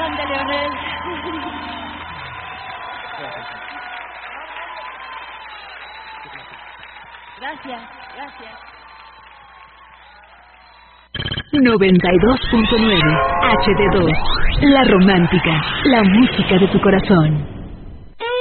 grande, Leonel. Gracias, gracias. 92.9 HD2, la romántica, la música de tu corazón.